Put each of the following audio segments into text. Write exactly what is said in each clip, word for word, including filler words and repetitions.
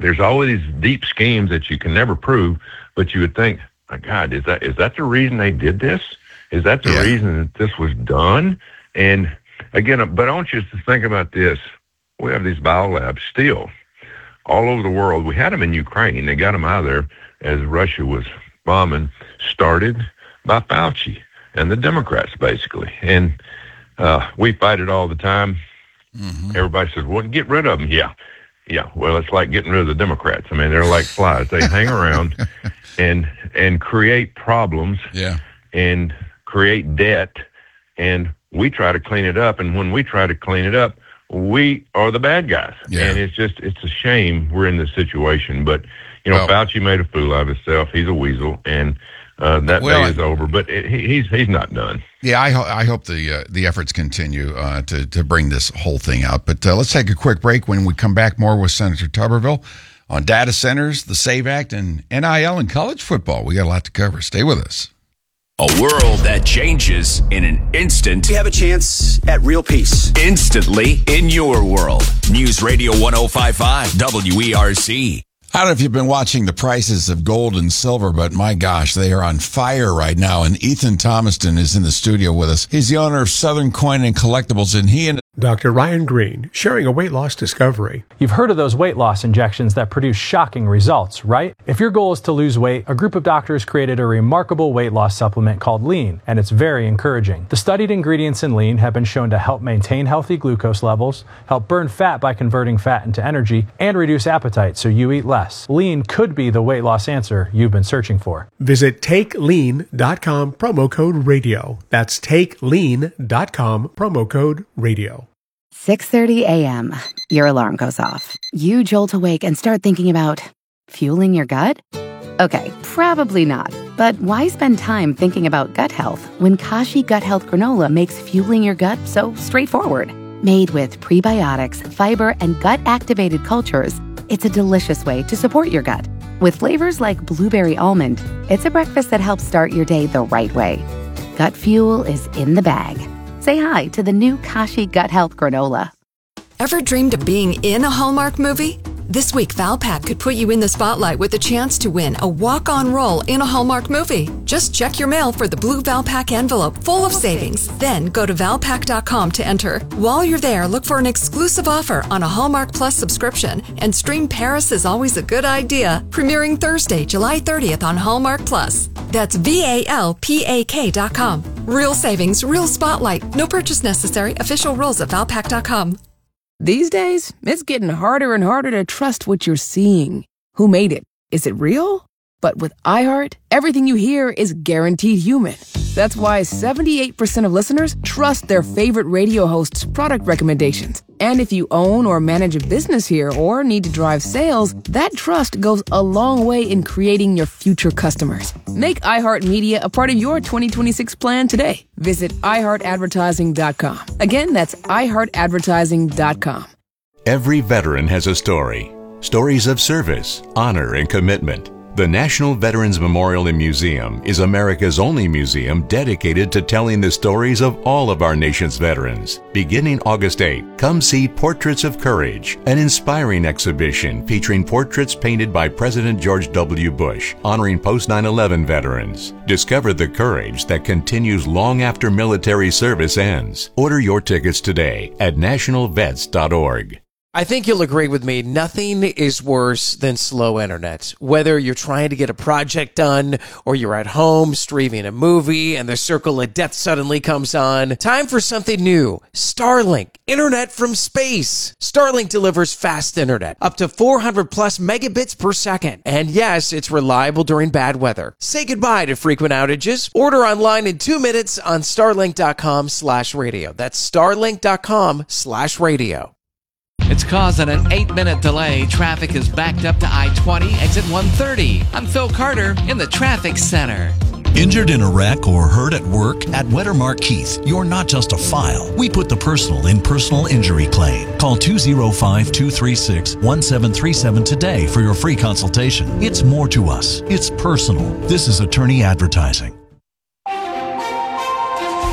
there's all these deep schemes that you can never prove, but you would think, my God, is that is that the reason they did this? Is that the yeah. reason that this was done? And again, but I want you to think about this. We have these biolabs still all over the world. We had them in Ukraine. They got them out of there as Russia was bombing, started by Fauci and the Democrats, basically. And uh, we fight it all the time. Mm-hmm. Everybody says, well, get rid of them. Yeah. Yeah. Well, it's like getting rid of the Democrats. I mean, they're like flies. They hang around and and create problems yeah. and create debt. And we try to clean it up. And when we try to clean it up, we are the bad guys. Yeah. And it's just, it's a shame we're in this situation. But, you know, well, Fauci made a fool out of himself. He's a weasel. And Uh, that well, day is over, but it, he, he's he's not done. Yeah, I, ho- I hope the uh, the efforts continue uh, to to bring this whole thing out. But uh, let's take a quick break. When we come back, more with Senator Tuberville on data centers, the SAVE Act, and N I L and college football. We got a lot to cover. Stay with us. A world that changes in an instant. We have a chance at real peace. Instantly in your world. News Radio one oh five point five W E R C. I don't know if you've been watching the prices of gold and silver, but my gosh, they are on fire right now. And Ethan Thomaston is in the studio with us. He's the owner of Southern Coin and Collectibles, and he and Doctor Ryan Green, sharing a weight loss discovery. You've heard of those weight loss injections that produce shocking results, right? If your goal is to lose weight, a group of doctors created a remarkable weight loss supplement called Lean, and it's very encouraging. The studied ingredients in Lean have been shown to help maintain healthy glucose levels, help burn fat by converting fat into energy, and reduce appetite so you eat less. Lean could be the weight loss answer you've been searching for. Visit take lean dot com, promo code radio. That's take lean dot com, promo code radio. six thirty a.m. Your alarm goes off. You jolt awake and start thinking about fueling your gut? Okay, probably not. But why spend time thinking about gut health when Kashi Gut Health Granola makes fueling your gut so straightforward? Made with prebiotics, fiber, and gut-activated cultures, it's a delicious way to support your gut. With flavors like blueberry almond, it's a breakfast that helps start your day the right way. Gut fuel is in the bag. Say hi to the new Kashi Gut Health Granola. Ever dreamed of being in a Hallmark movie? This week, Valpak could put you in the spotlight with a chance to win a walk-on role in a Hallmark movie. Just check your mail for the blue Valpak envelope full of savings. Then go to valpak dot com to enter. While you're there, look for an exclusive offer on a Hallmark Plus subscription and stream Paris is Always a Good Idea, premiering Thursday, July thirtieth on Hallmark Plus. That's V A L P A K dot com. Real savings, real spotlight. No purchase necessary. Official rules at valpak dot com. These days, it's getting harder and harder to trust what you're seeing. Who made it? Is it real? But with iHeart, everything you hear is guaranteed human. That's why seventy-eight percent of listeners trust their favorite radio host's product recommendations. And if you own or manage a business here or need to drive sales, that trust goes a long way in creating your future customers. Make iHeartMedia a part of your twenty twenty-six plan today. Visit i heart advertising dot com. Again, that's i heart advertising dot com. Every veteran has a story. Stories of service, honor, and commitment. The National Veterans Memorial and Museum is America's only museum dedicated to telling the stories of all of our nation's veterans. Beginning August eighth, come see Portraits of Courage, an inspiring exhibition featuring portraits painted by President George W. Bush, honoring post nine eleven veterans. Discover the courage that continues long after military service ends. Order your tickets today at national vets dot org. I think you'll agree with me, nothing is worse than slow internet. Whether you're trying to get a project done or you're at home streaming a movie and the circle of death suddenly comes on, time for something new. Starlink, internet from space. Starlink delivers fast internet, up to four hundred plus megabits per second. And yes, it's reliable during bad weather. Say goodbye to frequent outages. Order online in two minutes on starlink dot com slash radio. That's starlink dot com slash radio. It's causing an eight-minute delay. Traffic is backed up to I twenty, exit one thirty. I'm Phil Carter in the Traffic Center. Injured in a wreck or hurt at work? At Wettermark Keith, you're not just a file. We put the personal in personal injury claim. Call two oh five, two three six, one seven three seven today for your free consultation. It's more to us. It's personal. This is attorney advertising.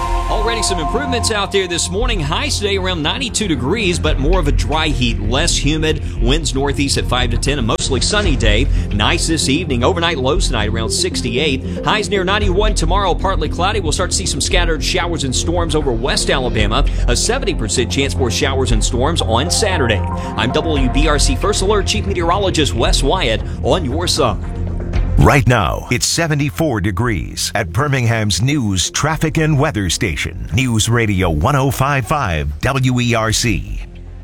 already some improvements out there this morning. Highs today around ninety-two degrees, but more of a dry heat, less humid. Winds northeast at five to ten, a mostly sunny day. Nice this evening. Overnight lows tonight around sixty-eight. Highs near ninety-one tomorrow, partly cloudy. We'll start to see some scattered showers and storms over West Alabama. A seventy percent chance for showers and storms on Saturday. I'm W B R C First Alert Chief Meteorologist Wes Wyatt on your side. Right now, it's seventy-four degrees at Birmingham's news, traffic, and weather station. News Radio one oh five point five W E R C.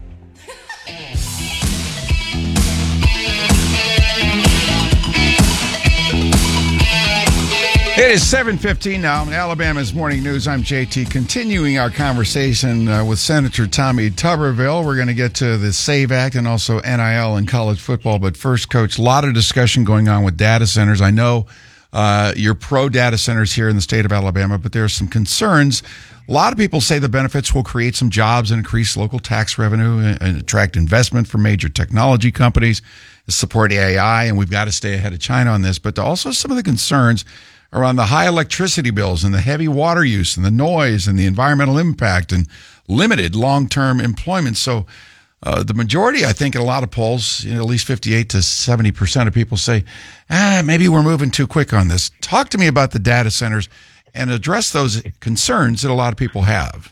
It is seven fifteen now in Alabama's Morning News. I'm J T, continuing our conversation uh, with Senator Tommy Tuberville. We're going to get to the SAVE Act and also N I L and college football. But first, Coach, a lot of discussion going on with data centers. I know uh, you're pro-data centers here in the state of Alabama, but there are some concerns. A lot of people say the benefits will create some jobs and increase local tax revenue and, and attract investment from major technology companies, support A I, and we've got to stay ahead of China on this. But also some of the concerns around the high electricity bills and the heavy water use and the noise and the environmental impact and limited long-term employment. So uh, the majority, I think, in a lot of polls, you know, at least fifty-eight to seventy percent of people say, ah, maybe we're moving too quick on this. Talk to me about the data centers and address those concerns that a lot of people have.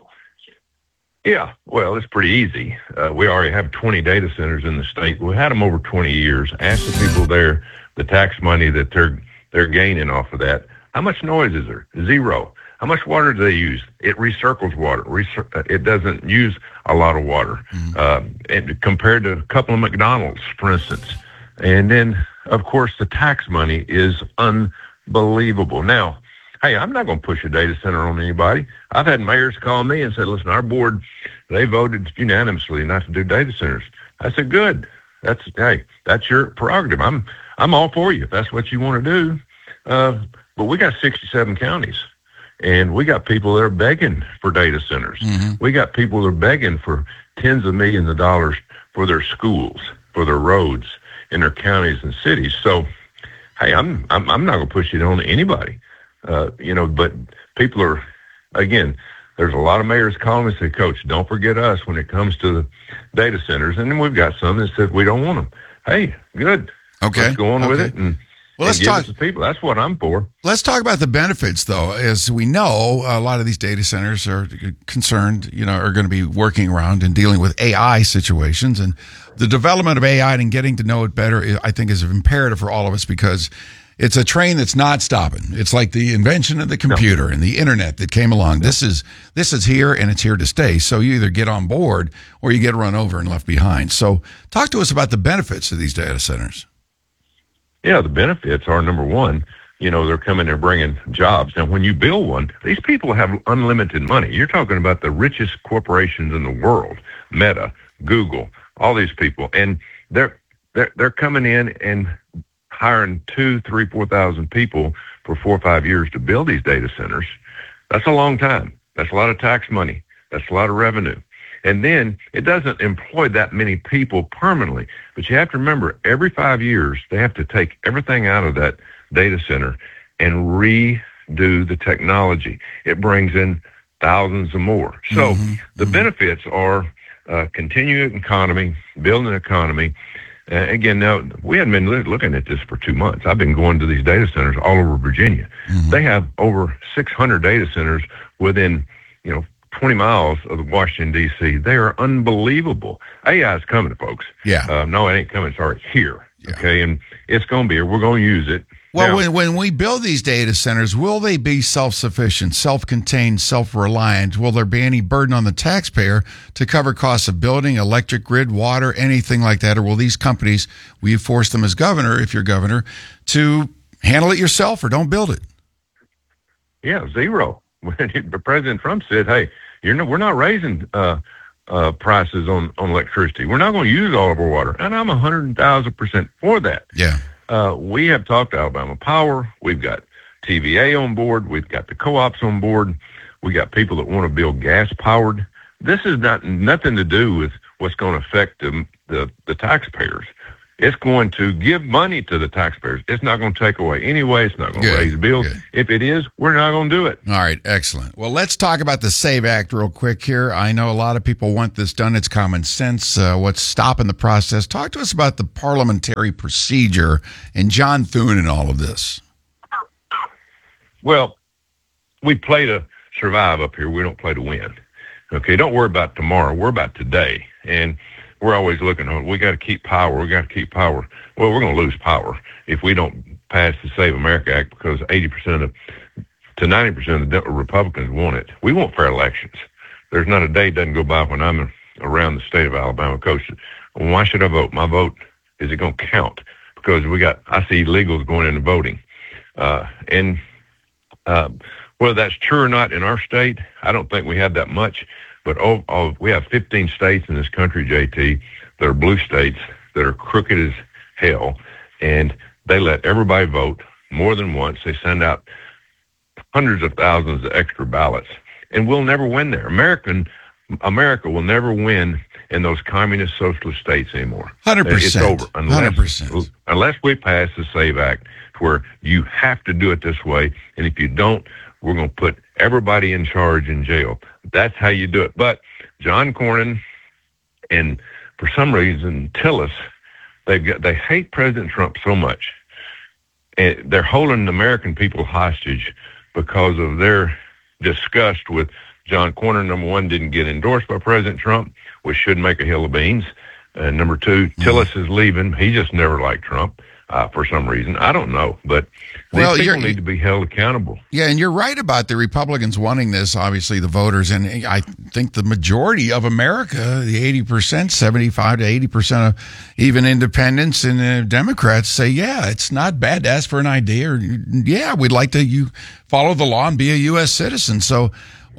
Yeah, well, it's pretty easy. Uh, we already have twenty data centers in the state. We've had them over twenty years. Ask the people there, the tax money that they're they're gaining off of that. How much noise is there? Zero. How much water do they use? It recircles water. Recir- it doesn't use a lot of water. Mm-hmm. Uh, and compared to a couple of McDonald's, for instance. And then, of course, the tax money is unbelievable. Now, hey, I'm not going to push a data center on anybody. I've had mayors call me and said, listen, our board, they voted unanimously not to do data centers. I said, good. That's, hey, that's your prerogative. I'm, I'm all for you if that's what you want to do. Uh, but we got sixty-seven counties, and we got people that are begging for data centers. Mm-hmm. We got people that are begging for tens of millions of dollars for their schools, for their roads in their counties and cities. So, hey, I'm I'm, I'm not going to push it on anybody, uh, you know. But people are, again, there's a lot of mayors calling me and say, Coach, don't forget us when it comes to the data centers. And then we've got some that said we don't want them. Hey, good. Okay. Let's go on okay. with it and, well, let's and give talk it to people. That's what I'm for. Let's talk about the benefits, though. As we know, a lot of these data centers are concerned, you know, are going to be working around and dealing with A I situations. And the development of A I and getting to know it better, I think, is imperative for all of us because it's a train that's not stopping. It's like the invention of the computer no. and the internet that came along. No. This is this is here and it's here to stay. So you either get on board or you get run over and left behind. So talk to us about the benefits of these data centers. Yeah, the benefits are, number one, you know, they're coming and bringing jobs. Now, when you build one, these people have unlimited money. You're talking about the richest corporations in the world, Meta, Google, all these people. And they're they're, they're coming in and hiring two, three, four thousand people for four or five years to build these data centers. That's a long time. That's a lot of tax money. That's a lot of revenue. And then it doesn't employ that many people permanently. But you have to remember, every five years, they have to take everything out of that data center and redo the technology. It brings in thousands of more. So mm-hmm. the mm-hmm. benefits are uh, continuing economy, building an economy. Uh, again, now, we hadn't been looking at this for two months. I've been going to these data centers all over Virginia. Mm-hmm. They have over six hundred data centers within, you know, twenty miles of Washington, D C. They are unbelievable. A I is coming, folks. Yeah. Uh, no, it ain't coming. It's already here. Yeah. Okay. And it's going to be here. We're going to use it. Well, now, when, when we build these data centers, will they be self-sufficient, self-contained, self-reliant? Will there be any burden on the taxpayer to cover costs of building, electric grid, water, anything like that? Or will these companies, will you force them as governor, if you're governor, to handle it yourself or don't build it? Yeah, zero. When President Trump said, hey, you're no, we're not raising uh, uh, prices on, on electricity. We're not going to use all of our water. And I'm one hundred thousand percent for that. Yeah. Uh, we have talked to Alabama Power. We've got T V A on board. We've got the co-ops on board. We got people that want to build gas-powered. This is not nothing to do with what's going to affect the, the, the taxpayers. It's going to give money to the taxpayers. It's not going to take away anyway. It's not going to raise bills. Good. If it is, we're not going to do it. All right, excellent. Well, let's talk about the SAVE Act real quick here. I know a lot of people want this done. It's common sense. Uh, what's stopping the process? Talk to us about the parliamentary procedure and John Thune and all of this. Well, we play to survive up here. We don't play to win. Okay, don't worry about tomorrow. Worry about today. And we're always looking on, we got to keep power. We got to keep power. Well, we're going to lose power if we don't pass the Save America Act, because eighty percent of, to ninety percent of the Republicans want it. We want fair elections. There's not a day doesn't go by when I'm around the state of Alabama, Coach. Why should I vote? My vote, is it going to count? Because we got, I see illegals going into voting. Uh, and uh, whether that's true or not in our state, I don't think we have that much. But oh, oh, we have fifteen states in this country, J T, that are blue states that are crooked as hell, and they let everybody vote more than once. They send out hundreds of thousands of extra ballots, and we'll never win there. American America will never win in those communist socialist states anymore. one hundred percent. It's over unless, one hundred percent. Unless we pass the SAVE Act, where you have to do it this way, and if you don't, we're going to put everybody in charge in jail. That's how you do it. But John Cornyn and, for some reason, Tillis, they've got, they hate President Trump so much, and they're holding the American people hostage because of their disgust with John Cornyn. Number one, didn't get endorsed by President Trump, which should make a hill of beans. And number two, Tillis is leaving. He just never liked Trump. Uh, for some reason. I don't know, but these well, people need to be held accountable. Yeah, and you're right about the Republicans wanting this, obviously the voters, and I think the majority of America, the eighty percent, seventy-five to eighty percent of even independents and uh, Democrats say, yeah, it's not bad to ask for an idea, or yeah, we'd like to you follow the law and be a U S citizen. So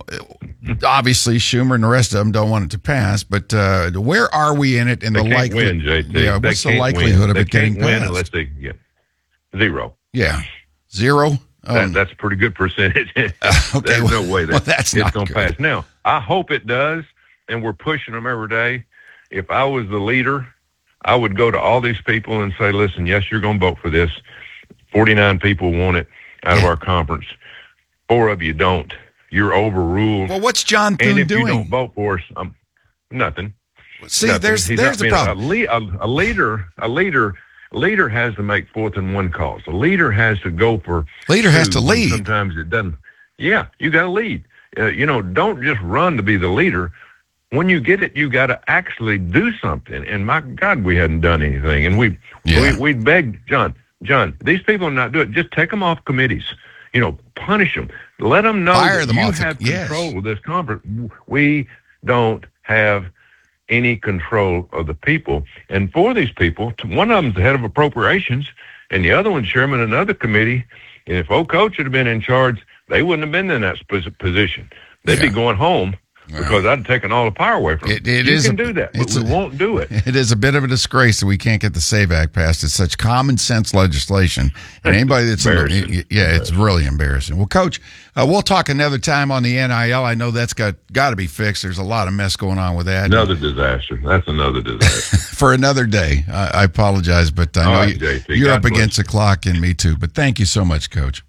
obviously Schumer and the rest of them don't want it to pass, but uh, where are we in it? And they the can't likely, win, J T. Yeah, they what's the likelihood win. of they it getting can't win passed? Unless they get zero. Yeah, zero. Um, that, that's a pretty good percentage. okay, There's well, no way that well, that's it's not going to good. pass. Now, I hope it does, and we're pushing them every day. If I was the leader, I would go to all these people and say, listen, yes, you're going to vote for this. forty-nine people want it out of our conference. Four of you don't. You're overruled. Well, what's John Thune and if doing? you don't vote for us, um, nothing. See, nothing. there's He's there's not the being problem. A, le- a, a leader, a leader, a leader has to make fourth and one calls. A leader has to go for. Leader has to two, lead. Sometimes it doesn't. Yeah, you got to lead. Uh, you know, don't just run to be the leader. When you get it, you got to actually do something. And my God, we hadn't done anything. And we Yeah. we we begged John, John, these people are not doing it. Just take them off committees. You know, punish them. Let them know Fire that them you off the- have yes. control of this conference. We don't have any control of the people. And for these people, one of them's the head of appropriations, and the other one's chairman of another committee. And if old Coach had been in charge, they wouldn't have been in that sp- position. They'd Yeah. be going home because I'd taken all the power away from them. It, it you is can a- do that, but it's we a- won't do it. It is a bit of a disgrace that we can't get the SAVE Act passed. It's such common sense legislation, and anybody that's in the, yeah, it's really embarrassing. Well, Coach, uh, we'll talk another time on the N I L. I know that's got got to be fixed. There's a lot of mess going on with that. Another disaster. That's another disaster. For another day. I, I apologize, but I know All right, you, J T, you're God up bless against the clock, and me too. But thank you so much, Coach.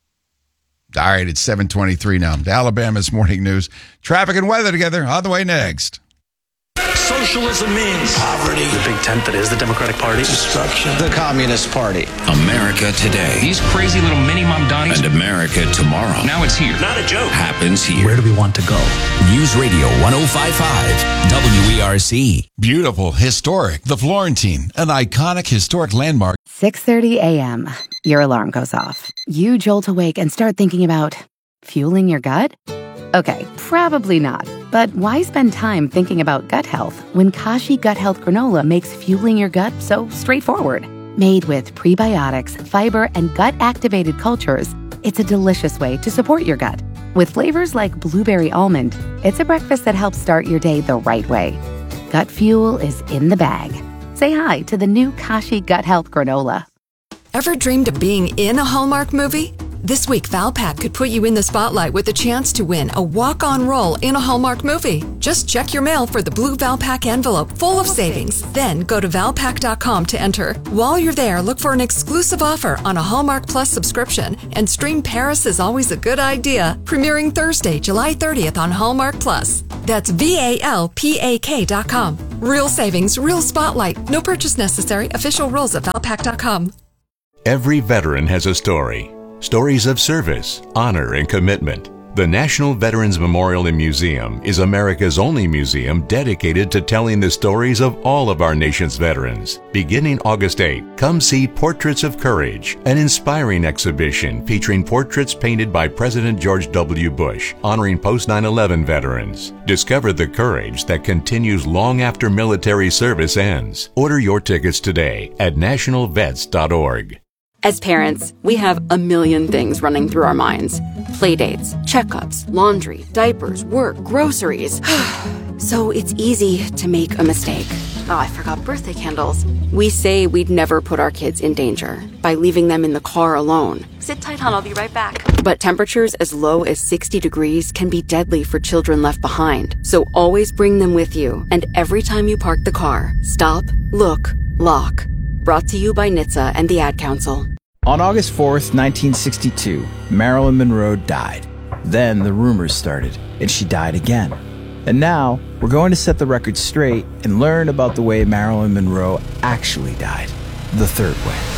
All right, it's seven twenty-three now. The Alabama's Morning News. Traffic and weather together on the way next. Socialism means poverty. The big tent that is the Democratic Party. Destruction. The Communist Party. America today. These crazy little mini Mamdanis. And America tomorrow. Now it's here. Not a joke. Happens here. Where do we want to go? News Radio one oh five point five W E R C. Beautiful, historic, the Florentine, an iconic historic landmark. six thirty a.m. Your alarm goes off. You jolt awake and start thinking about fueling your gut? Okay, probably not. But why spend time thinking about gut health when Kashi Gut Health Granola makes fueling your gut so straightforward? Made with prebiotics, fiber, and gut-activated cultures, it's a delicious way to support your gut. With flavors like blueberry almond, it's a breakfast that helps start your day the right way. Gut fuel is in the bag. Say hi to the new Kashi Gut Health Granola. Ever dreamed of being in a Hallmark movie? This week, Valpak could put you in the spotlight with a chance to win a walk-on role in a Hallmark movie. Just check your mail for the blue Valpak envelope full of savings. Then go to valpak dot com to enter. While you're there, look for an exclusive offer on a Hallmark Plus subscription and stream Paris is Always a Good Idea, premiering Thursday, July thirtieth on Hallmark Plus. That's V A L P A K dot com. Real savings, real spotlight. No purchase necessary. Official rules at valpak dot com. Every veteran has a story. Stories of service, honor, and commitment. The National Veterans Memorial and Museum is America's only museum dedicated to telling the stories of all of our nation's veterans. Beginning August eighth, come see Portraits of Courage, an inspiring exhibition featuring portraits painted by President George W. Bush, honoring post nine eleven veterans. Discover the courage that continues long after military service ends. Order your tickets today at national vets dot org. As parents, we have a million things running through our minds. Playdates, checkups, laundry, diapers, work, groceries. So it's easy to make a mistake. Oh, I forgot birthday candles. We say we'd never put our kids in danger by leaving them in the car alone. Sit tight, hon, I'll be right back. But temperatures as low as sixty degrees can be deadly for children left behind. So always bring them with you. And every time you park the car, stop, look, lock. Brought to you by N H T S A and the Ad Council. On August fourth, nineteen sixty-two, Marilyn Monroe died. Then the rumors started, and she died again. And now, we're going to set the record straight and learn about the way Marilyn Monroe actually died, the third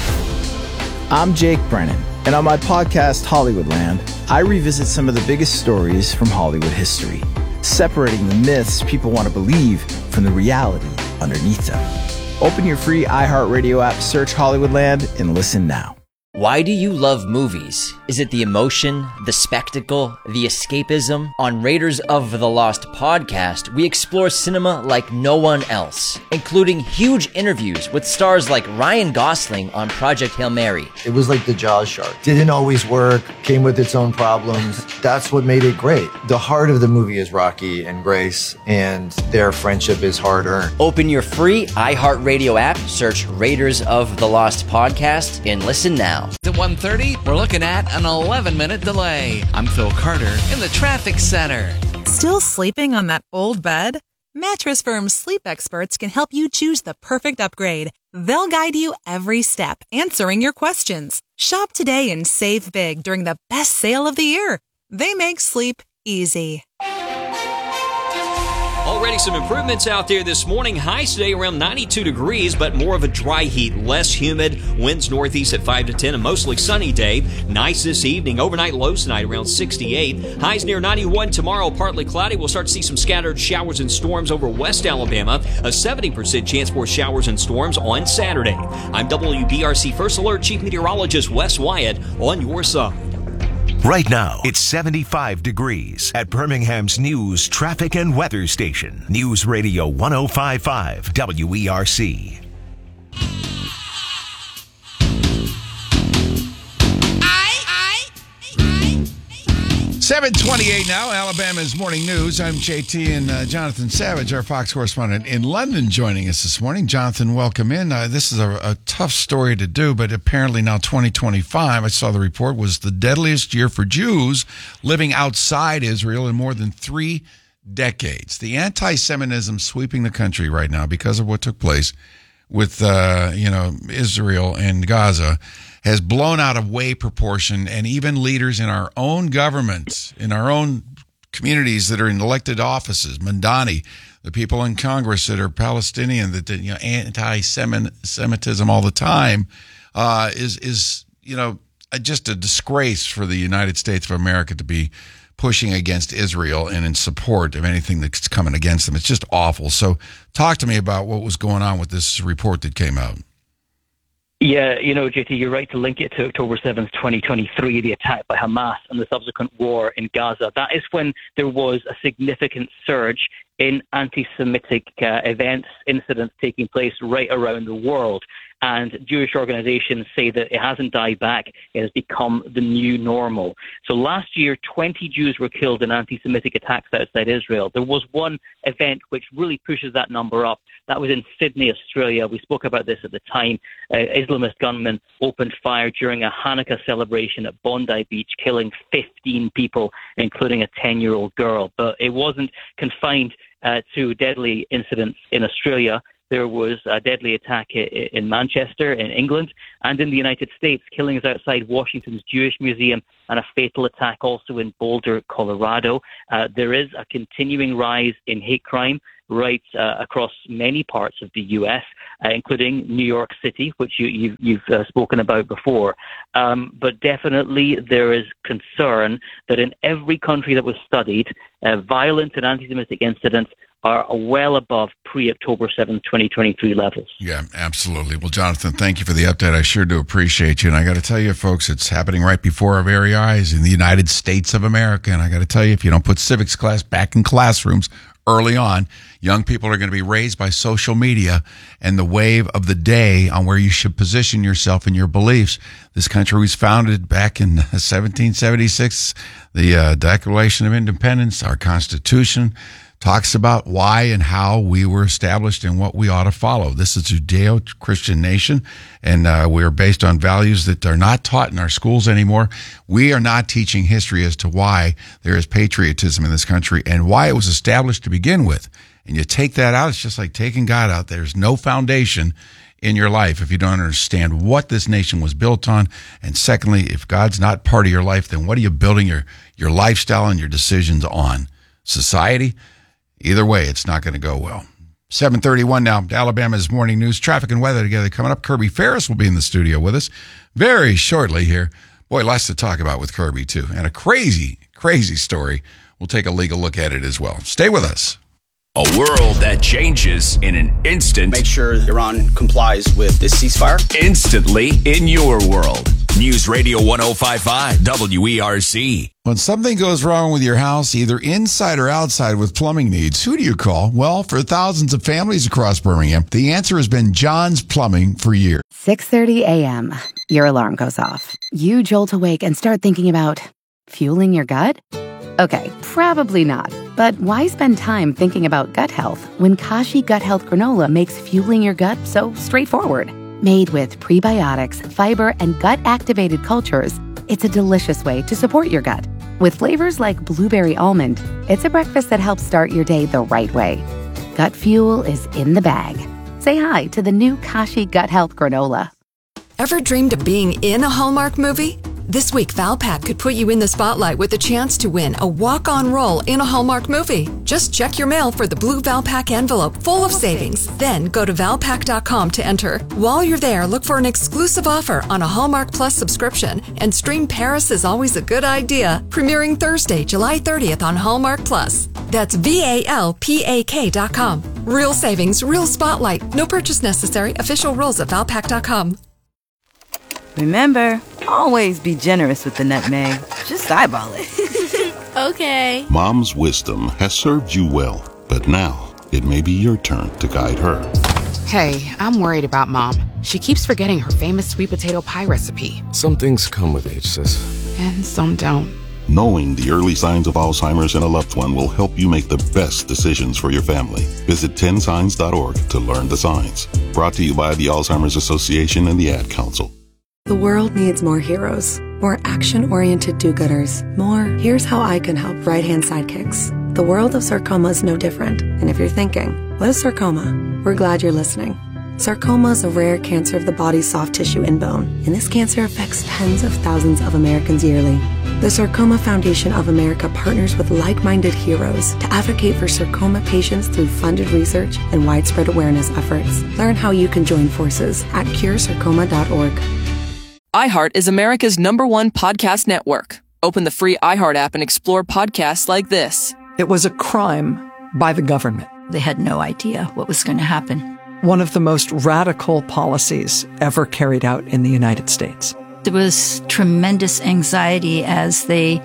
way. I'm Jake Brennan, and on my podcast, Hollywoodland, I revisit some of the biggest stories from Hollywood history, separating the myths people want to believe from the reality underneath them. Open your free iHeartRadio app, search Hollywoodland, and listen now. Why do you love movies? Is it the emotion, the spectacle, the escapism? On Raiders of the Lost podcast, we explore cinema like no one else, including huge interviews with stars like Ryan Gosling on Project Hail Mary. It was like the Jaws shark. Didn't always work, came with its own problems. That's what made it great. The heart of the movie is Rocky and Grace, and their friendship is hard-earned. Open your free iHeartRadio app, search Raiders of the Lost podcast, and listen now. At one thirty, we're looking at an eleven-minute delay. I'm Phil Carter in the traffic center. Still sleeping on that old bed? Mattress Firm's sleep experts can help you choose the perfect upgrade. They'll guide you every step, answering your questions. Shop today and save big during the best sale of the year. They make sleep easy. Already some improvements out there this morning. Highs today around ninety-two degrees, but more of a dry heat, less humid. Winds northeast at five to ten, a mostly sunny day. Nice this evening. Overnight lows tonight around sixty-eight. Highs near ninety-one tomorrow, partly cloudy. We'll start to see some scattered showers and storms over West Alabama. A seventy percent chance for showers and storms on Saturday. I'm W B R C First Alert Chief Meteorologist Wes Wyatt on your side. Right now, it's seventy-five degrees at Birmingham's news, traffic, and weather station. News Radio one oh five point five W E R C. seven twenty-eight now, Alabama's Morning News. I'm J T, and uh, Jonathan Savage, our Fox correspondent in London, joining us this morning. Jonathan, welcome in. Uh, this is a, a tough story to do, but apparently now twenty twenty-five, I saw the report, was the deadliest year for Jews living outside Israel in more than three decades. The anti-Semitism sweeping the country right now because of what took place with, uh, you know, Israel and Gaza has blown out of way proportion, and even leaders in our own government, in our own communities that are in elected offices, Mandani, the people in Congress that are Palestinian, that, you know, anti-Semitism all the time, uh, is, is, you know, just a disgrace for the United States of America to be pushing against Israel and in support of anything that's coming against them. It's just awful. So talk to me about what was going on with this report that came out. Yeah, you know, J T, you're right to link it to October seventh, twenty twenty-three, the attack by Hamas and the subsequent war in Gaza. That is when there was a significant surge in anti-Semitic uh, events, incidents taking place right around the world. And Jewish organizations say that it hasn't died back. It has become the new normal. So last year, twenty Jews were killed in anti-Semitic attacks outside Israel. There was one event which really pushes that number up. That was in Sydney, Australia. We spoke about this at the time. Uh, Islamist gunmen opened fire during a Hanukkah celebration at Bondi Beach, killing fifteen people, including a ten-year-old girl. But it wasn't confined uh, to deadly incidents in Australia. There was a deadly attack in Manchester, in England, and in the United States, killings outside Washington's Jewish Museum, and a fatal attack also in Boulder, Colorado. Uh, there is a continuing rise in hate crime right uh, across many parts of the U S, uh, including New York City, which you, you've, you've uh, spoken about before. Um, but definitely there is concern that in every country that was studied, uh, violent and anti-Semitic incidents are well above pre-October seventh, twenty twenty-three levels. Yeah, absolutely. Well, Jonathan, thank you for the update. I sure do appreciate you. And I got to tell you, folks, it's happening right before our very eyes in the United States of America. And I got to tell you, if you don't put civics class back in classrooms early on, young people are going to be raised by social media and the wave of the day on where you should position yourself and your beliefs. This country was founded back in seventeen seventy-six, the uh, Declaration of Independence, our Constitution talks about why and how we were established and what we ought to follow. This is a Judeo-Christian nation, and uh, we are based on values that are not taught in our schools anymore. We are not teaching history as to why there is patriotism in this country and why it was established to begin with. And you take that out, it's just like taking God out. There's no foundation in your life if you don't understand what this nation was built on. And secondly, if God's not part of your life, then what are you building your, your lifestyle and your decisions on? Society? Either way, it's not going to go well. seven thirty-one now, Alabama's Morning News. Traffic and weather together coming up. Kirby Ferris will be in the studio with us very shortly here. Boy, lots to talk about with Kirby, too. And a crazy, crazy story. We'll take a legal look at it as well. Stay with us. A world that changes in an instant. Make sure Iran complies with this ceasefire. Instantly in your world. News Radio one oh five point five W E R C. When something goes wrong with your house, either inside or outside with plumbing needs, who do you call? Well, for thousands of families across Birmingham, the answer has been John's Plumbing for years. six thirty a.m. Your alarm goes off. You jolt awake and start thinking about fueling your gut? Okay, probably not. But why spend time thinking about gut health when Kashi Gut Health Granola makes fueling your gut so straightforward? Made with prebiotics, fiber, and gut-activated cultures, it's a delicious way to support your gut. With flavors like blueberry almond, it's a breakfast that helps start your day the right way. Gut fuel is in the bag. Say hi to the new Kashi Gut Health Granola. Ever dreamed of being in a Hallmark movie? This week, Valpak could put you in the spotlight with a chance to win a walk-on role in a Hallmark movie. Just check your mail for the blue Valpak envelope full of savings. Then go to valpak dot com to enter. While you're there, look for an exclusive offer on a Hallmark Plus subscription and stream Paris is Always a Good Idea, premiering Thursday, July thirtieth on Hallmark Plus. That's V A L P A K dot com. Real savings, real spotlight. No purchase necessary. Official rules at valpak dot com. Remember, always be generous with the nutmeg. Just eyeball it. Okay. Mom's wisdom has served you well, but now it may be your turn to guide her. Hey, I'm worried about Mom. She keeps forgetting her famous sweet potato pie recipe. Some things come with age, sis. And some don't. Knowing the early signs of Alzheimer's in a loved one will help you make the best decisions for your family. Visit ten signs dot org to learn the signs. Brought to you by the Alzheimer's Association and the Ad Council. The world needs more heroes, more action-oriented do-gooders, more here's how I can help right-hand sidekicks. The world of sarcoma is no different. And if you're thinking, what is sarcoma? We're glad you're listening. Sarcoma is a rare cancer of the body's soft tissue and bone, and this cancer affects tens of thousands of Americans yearly. The Sarcoma Foundation of America partners with like-minded heroes to advocate for sarcoma patients through funded research and widespread awareness efforts. Learn how you can join forces at cure sarcoma dot org. iHeart is America's number one podcast network. Open the free iHeart app and explore podcasts like this. It was a crime by the government. They had no idea what was going to happen. One of the most radical policies ever carried out in the United States. There was tremendous anxiety as they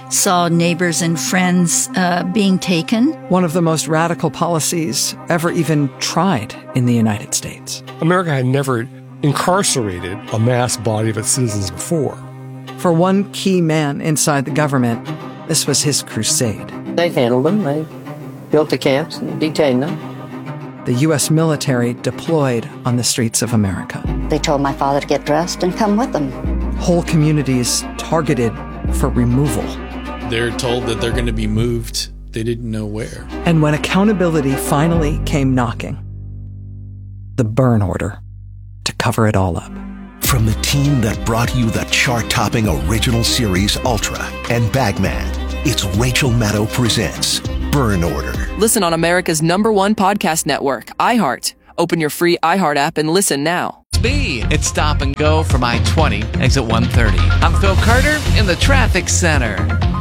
saw neighbors and friends uh, being taken. One of the most radical policies ever even tried in the United States. America had never incarcerated a mass body of its citizens before. For one key man inside the government, this was his crusade. They handled them. They built the camps and detained them. The U S military deployed on the streets of America. They told my father to get dressed and come with them. Whole communities targeted for removal. They're told that they're going to be moved. They didn't know where. And when accountability finally came knocking, the burn order to cover it all up. From the team that brought you the chart-topping original series Ultra and Bagman, it's Rachel Maddow presents Burn Order. Listen on America's number one podcast network, iHeart. Open your free iHeart app and listen now. B. It's stop and go from I twenty, exit one thirty. I'm Phil Carter in the traffic center.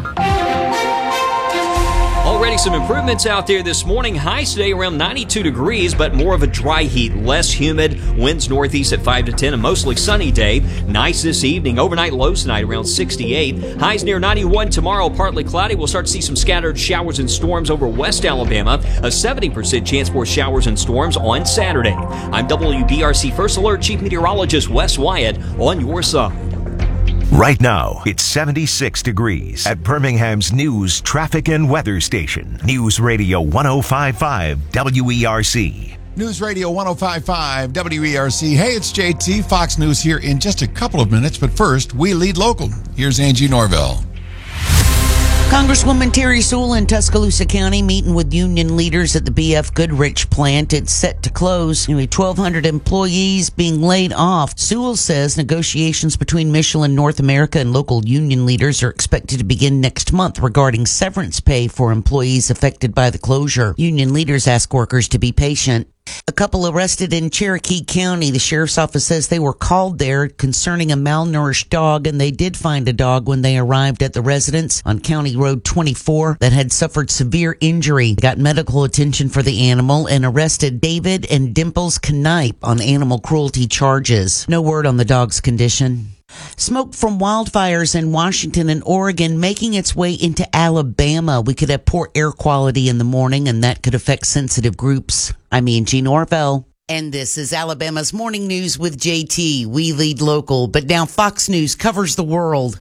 Already some improvements out there this morning. Highs today around ninety-two degrees, but more of a dry heat, less humid. Winds northeast at five to ten, a mostly sunny day. Nice this evening. Overnight lows tonight around sixty-eight. Highs near ninety-one tomorrow, partly cloudy. We'll start to see some scattered showers and storms over West Alabama. A seventy percent chance for showers and storms on Saturday. I'm W B R C First Alert Chief Meteorologist Wes Wyatt on your side. Right now, it's seventy-six degrees at Birmingham's news, traffic, and weather station. News Radio one oh five point five W E R C. News Radio one oh five point five W E R C. Hey, it's J T. Fox News here in just a couple of minutes, but first, we lead local. Here's Angie Norvell. Congresswoman Terry Sewell in Tuscaloosa County meeting with union leaders at the B F Goodrich plant. It's set to close. Nearly twelve hundred employees being laid off. Sewell says negotiations between Michelin North America and local union leaders are expected to begin next month regarding severance pay for employees affected by the closure. Union leaders ask workers to be patient. A couple arrested in Cherokee County. The sheriff's office says they were called there concerning a malnourished dog, and they did find a dog when they arrived at the residence on County Road twenty-four that had suffered severe injury. They got medical attention for the animal and arrested David and Dimples Knipe on animal cruelty charges. No word on the dog's condition. Smoke from wildfires in Washington and Oregon making its way into Alabama. We could have poor air quality in the morning, and that could affect sensitive groups. I'm Angie Norvell. And this is Alabama's Morning News with J T. We lead local, but now Fox News covers the world.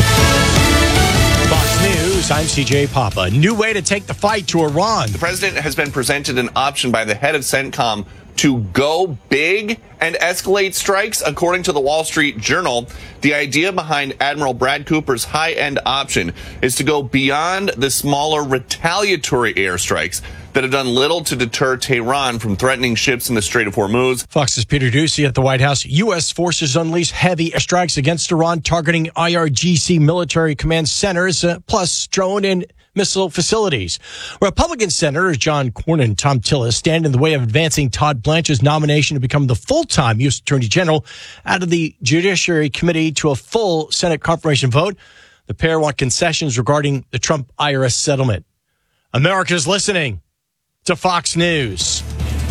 Fox News, I'm C J Papa. New way to take the fight to Iran. The president has been presented an option by the head of CENTCOM to go big and escalate strikes, according to the Wall Street Journal. The idea behind Admiral Brad Cooper's high-end option is to go beyond the smaller retaliatory airstrikes that have done little to deter Tehran from threatening ships in the Strait of Hormuz. Fox's Peter Doocy at the White House. U S forces unleash heavy strikes against Iran, targeting I R G C military command centers, uh, plus drone and missile facilities. Republican Senators John Cornyn and Tom Tillis stand in the way of advancing Todd Blanche's nomination to become the full-time U S Attorney General out of the Judiciary Committee to a full Senate confirmation vote. The pair want concessions regarding the Trump I R S settlement. America's listening to Fox News.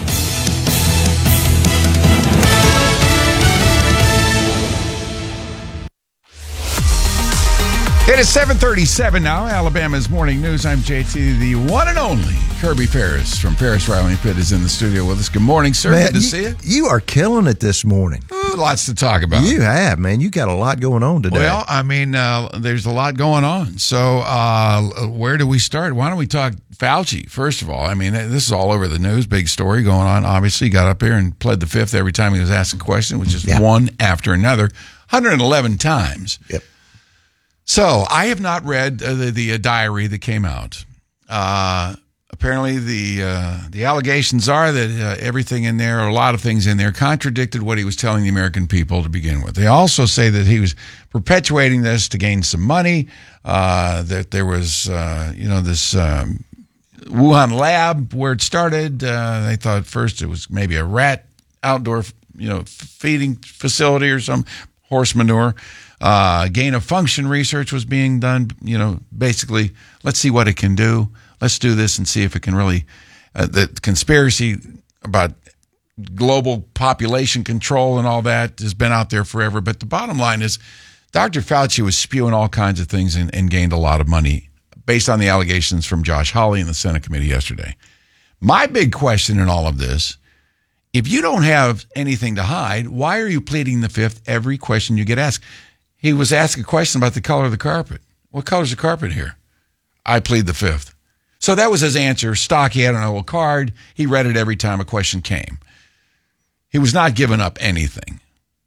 It is seven thirty-seven now, Alabama's Morning News. I'm J T. The one and only Kirby Ferris from Ferris Riley Pitt is in the studio with us. Good morning, sir. Man, Good to you, see you. You are killing it this morning. Ooh, lots to talk about. You have, man. You got a lot going on today. Well, I mean, uh, there's a lot going on. So uh, where do we start? Why don't we talk Fauci, first of all? I mean, this is all over the news. Big story going on. Obviously, he got up here and pled the fifth every time he was asked a question, which is yeah. one after another, one hundred eleven times. Yep. So I have not read uh, the, the uh, diary that came out. Uh, apparently, the uh, the allegations are that uh, everything in there, or a lot of things in there, contradicted what he was telling the American people to begin with. They also say that he was perpetuating this to gain some money, uh, that there was, uh, you know, this um, Wuhan lab where it started. Uh, they thought first it was maybe a rat outdoor, you know, feeding facility or some horse manure. Uh, gain of function research was being done, you know, basically, let's see what it can do. Let's do this and see if it can really, uh, the conspiracy about global population control and all that has been out there forever. But the bottom line is Doctor Fauci was spewing all kinds of things and, and gained a lot of money based on the allegations from Josh Hawley in the Senate committee yesterday. My big question in all of this, if you don't have anything to hide, why are you pleading the fifth every question you get asked? He was asked a question about the color of the carpet. What color's the carpet here? I plead the fifth. So that was his answer. Stock, he had an old card. He read it every time a question came. He was not giving up anything.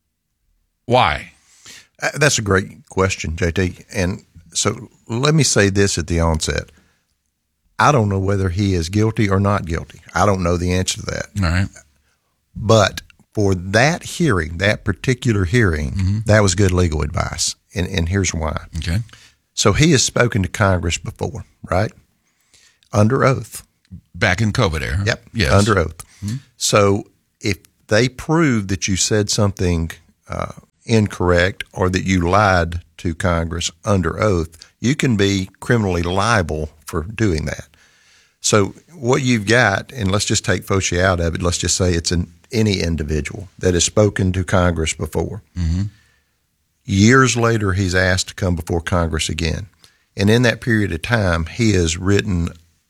Why? Uh, that's a great question, J T. And so let me say this at the onset. I don't know whether he is guilty or not guilty. I don't know the answer to that. All right. But for that hearing, that particular hearing, mm-hmm. that was good legal advice. And, and here's why. Okay. So he has spoken to Congress before, right? Under oath. Back in COVID era. Yep. Yes. Under oath. Mm-hmm. So if they prove that you said something uh, incorrect or that you lied to Congress under oath, you can be criminally liable for doing that. So what you've got, and let's just take Fauci out of it, let's just say it's an any individual that has spoken to Congress before. Mm-hmm. Years later, he's asked to come before Congress again. And in that period of time, he has written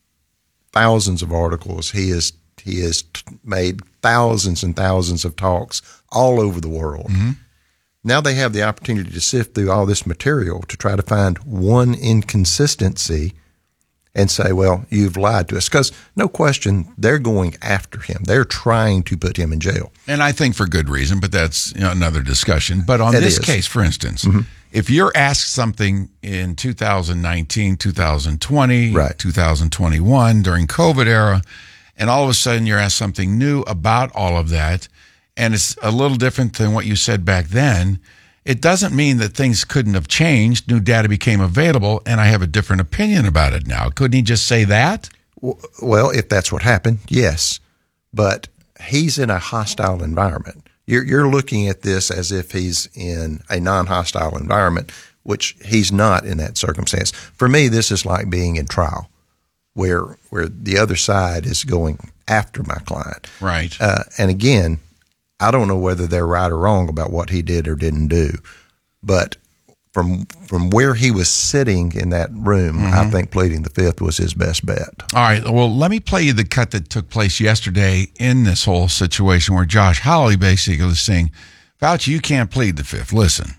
thousands of articles. He has he has t- made thousands and thousands of talks all over the world. Mm-hmm. Now they have the opportunity to sift through all this material to try to find one inconsistency and say, well, you've lied to us. Because no question, they're going after him. They're trying to put him in jail. And I think for good reason, but that's, you know, another discussion. But on It this is. case, for instance, Mhm. if you're asked something in two thousand nineteen, two thousand twenty, Right. two thousand twenty-one, during COVID era, and all of a sudden you're asked something new about all of that, and it's a little different than what you said back then, it doesn't mean that things couldn't have changed. New data became available, and I have a different opinion about it now. Couldn't he just say that? Well, if that's what happened, yes. But he's in a hostile environment. You're, you're looking at this as if he's in a non-hostile environment, which he's not in that circumstance. For me, this is like being in trial, where where the other side is going after my client. Right. Uh, and again, I don't know whether they're right or wrong about what he did or didn't do, but from from where he was sitting in that room, Mm-hmm. I think pleading the fifth was his best bet. All right. Well, let me play you the cut that took place yesterday in this whole situation where Josh Hawley basically was saying, Fauci, you can't plead the fifth. Listen.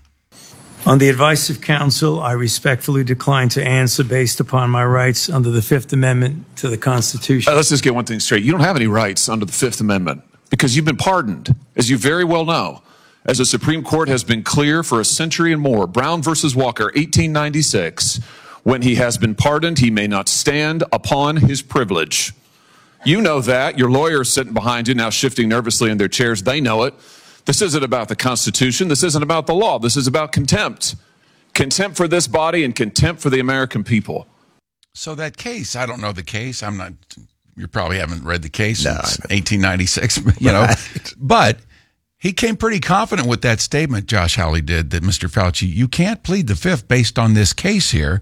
On the advice of counsel, I respectfully decline to answer based upon my rights under the Fifth Amendment to the Constitution. Uh, let's just get one thing straight. You don't have any rights under the Fifth Amendment because you've been pardoned, as you very well know. As the Supreme Court has been clear for a century and more, Brown versus Walker, eighteen ninety-six, when he has been pardoned, he may not stand upon his privilege. You know that. Your lawyers sitting behind you now shifting nervously in their chairs, they know it. This isn't about the Constitution. This isn't about the law. This is about contempt. Contempt for this body and contempt for the American people. So that case, I don't know the case. I'm not, you probably haven't read the case No, since eighteen ninety-six, you know, Right. but he came pretty confident with that statement, Josh Hawley did, that Mister Fauci, you can't plead the fifth based on this case here.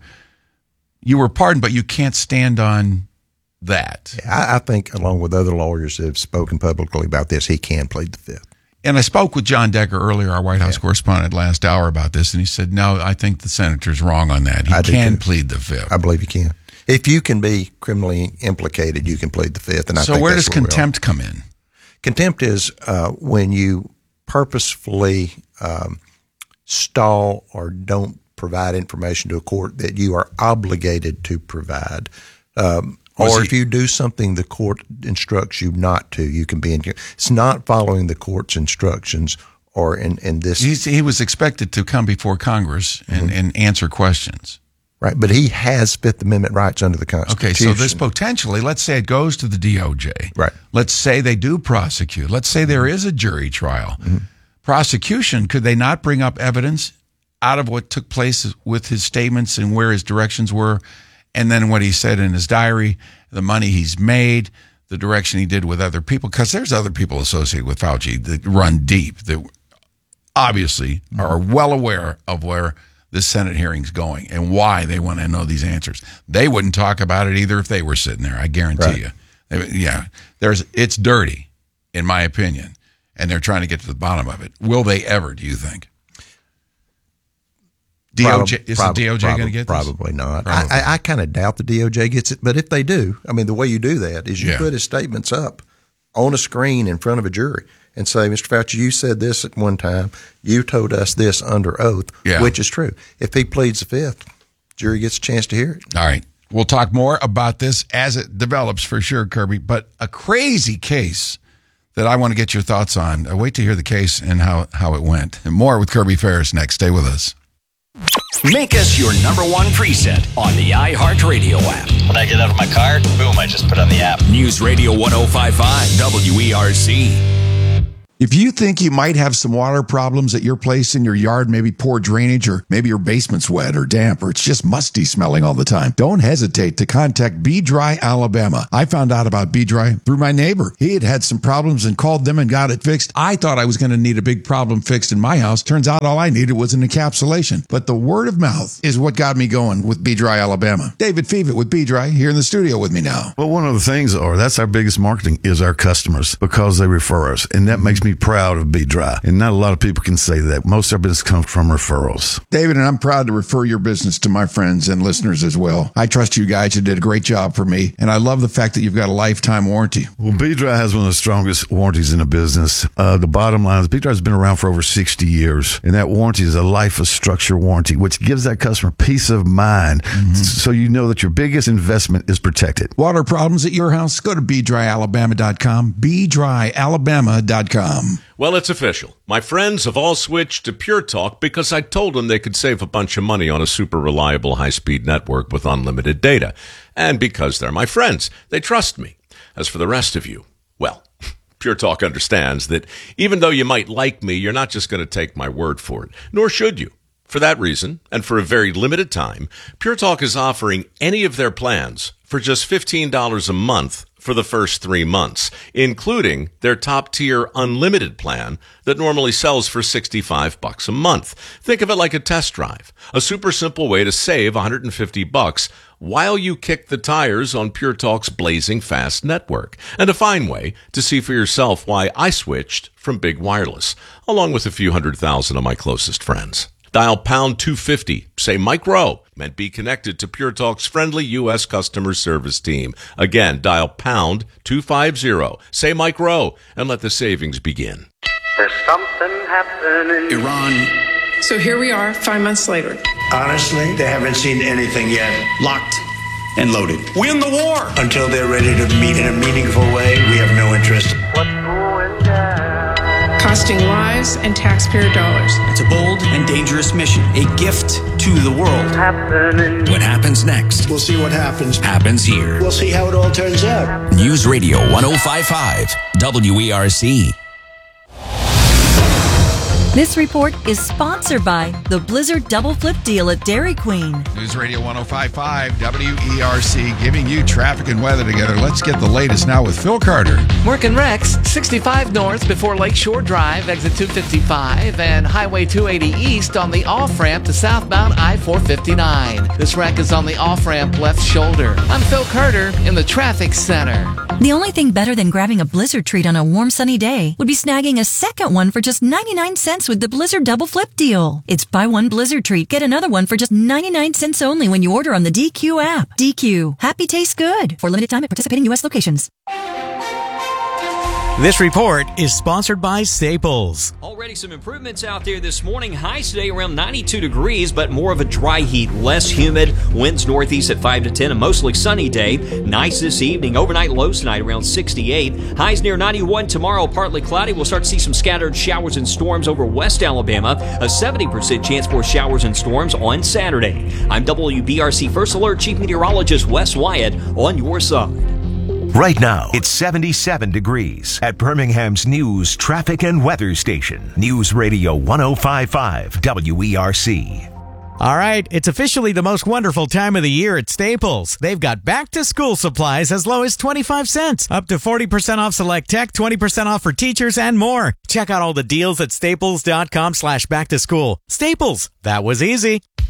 You were pardoned, but you can't stand on that. I, I think, along with other lawyers that have spoken publicly about this, he can plead the fifth. And I spoke with John Decker earlier, our White House correspondent, last hour about this, and he said, no, I think the senator's wrong on that. He I do can too. plead the fifth. I believe you can. If you can be criminally implicated, you can plead the fifth. And I So think where that's does where we are. contempt come in? Contempt is uh, when you purposefully um, stall or don't provide information to a court that you are obligated to provide. Um, Was or he- if you do something the court instructs you not to, you can be in. It's not following the court's instructions or in, in this. He's, he was expected to come before Congress and, Mm-hmm. and answer questions. Right, but he has Fifth Amendment rights under the Constitution. Okay, so this potentially, let's say it goes to the D O J. Right. Let's say they do prosecute. Let's say there is a jury trial. Mm-hmm. Prosecution, could they not bring up evidence out of what took place with his statements and where his directions were, and then what he said in his diary, the money he's made, the direction he did with other people? Because there's other people associated with Fauci that run deep, that obviously are well aware of where this Senate hearing's going and why they want to know these answers. They wouldn't talk about it either if they were sitting there, I guarantee Right. you. They- Yeah, there's it's dirty, in my opinion, and they're trying to get to the bottom of it. Will they ever, do you think? D O J Prob- is prob- the D O J prob- going to get this? Probably not. Probably. I, I, I kind of doubt the D O J gets it, but if they do, I mean, the way you do that is you Yeah. put his statements up on a screen in front of a jury and say, Mister Fauci, you said this at one time. You told us this under oath, Yeah. which is true. If he pleads the fifth, jury gets a chance to hear it. All right. We'll talk more about this as it develops for sure, Kirby. But a crazy case that I want to get your thoughts on. Uh, wait to hear the case and how, how it went. And more with Kirby Ferris next. Stay with us. Make us your number one preset on the iHeartRadio app. When I get out of my car, boom, I just put on the app. News Radio one oh five point five W E R C. If you think you might have some water problems at your place in your yard, maybe poor drainage, or maybe your basement's wet or damp, or it's just musty smelling all the time, don't hesitate to contact Be Dry Alabama. I found out about Be Dry through my neighbor. He had had some problems and called them and got it fixed. I thought I was going to need a big problem fixed in my house. Turns out all I needed was an encapsulation. But the word of mouth is what got me going with Be Dry Alabama. David Fevitt with Be Dry here in the studio with me now. Well, one of the things are that's our biggest marketing is our customers because they refer us, and that makes me proud of Be Dry. And not a lot of people can say that. Most of our business comes from referrals. David, and I'm proud to refer your business to my friends and listeners as well. I trust you guys. You did a great job for me, and I love the fact that you've got a lifetime warranty. Well, Be Dry has one of the strongest warranties in the business. Uh, the bottom line is Be Dry has been around for over sixty years, and that warranty is a life of structure warranty, which gives that customer peace of mind, mm-hmm. so you know that your biggest investment is protected. Water problems at your house? Go to be dry alabama dot com, be dry alabama dot com. Well, it's official. My friends have all switched to Pure Talk because I told them they could save a bunch of money on a super reliable high-speed network with unlimited data. And because they're my friends, they trust me. As for the rest of you, well, Pure Talk understands that even though you might like me, you're not just going to take my word for it, nor should you. For that reason, and for a very limited time, Pure Talk is offering any of their plans for just fifteen dollars a month for the first three months, including their top-tier unlimited plan that normally sells for sixty-five bucks a month. Think of it like a test drive, a super simple way to save one hundred fifty bucks while you kick the tires on Pure Talk's blazing fast network, and a fine way to see for yourself why I switched from Big Wireless, along with a few hundred thousand of my closest friends. Dial pound two fifty, say Mike Rowe, and be connected to Pure Talk's friendly U S customer service team. Again, dial pound two fifty, say Mike Rowe, and let the savings begin. There's something happening. Iran. So here we are, five months later. Honestly, they haven't seen anything yet. Locked and loaded. Win the war! Until they're ready to meet in a meaningful way, we have no interest. What's going down? Costing lives and taxpayer dollars. It's a bold and dangerous mission, a gift to the world. Happening. What happens next? We'll see what happens. Happens here. We'll see how it all turns out. News Radio one oh five point five W E R C. This report is sponsored by the Blizzard Double Flip Deal at Dairy Queen. News Radio one oh five point five W E R C, giving you traffic and weather together. Let's get the latest now with Phil Carter. Working Rex, sixty-five north before Lakeshore Drive, exit two fifty-five, and Highway two eighty east on the off-ramp to southbound I four fifty-nine. This wreck is on the off-ramp left shoulder. I'm Phil Carter in the traffic center. The only thing better than grabbing a Blizzard treat on a warm sunny day would be snagging a second one for just ninety-nine cents with the Blizzard Double Flip Deal. It's buy one Blizzard treat, get another one for just ninety-nine cents only when you order on the D Q app. D Q. Happy tastes good. For limited time at participating U S locations. This report is sponsored by Staples. Already some improvements out there this morning. Highs today around ninety-two degrees, but more of a dry heat, less humid. Winds northeast at five to ten, a mostly sunny day. Nice this evening. Overnight lows tonight around sixty-eight. Highs near ninety-one tomorrow, partly cloudy. We'll start to see some scattered showers and storms over West Alabama. A seventy percent chance for showers and storms on Saturday. I'm W B R C First Alert Chief Meteorologist Wes Wyatt on your side. Right now, it's seventy-seven degrees at Birmingham's news, traffic, and weather station. News Radio one oh five point five W E R C. All right, it's officially the most wonderful time of the year at Staples. They've got back-to-school supplies as low as twenty-five cents, up to forty percent off select tech, twenty percent off for teachers, and more. Check out all the deals at staples dot com slash back to school. Staples, that was easy.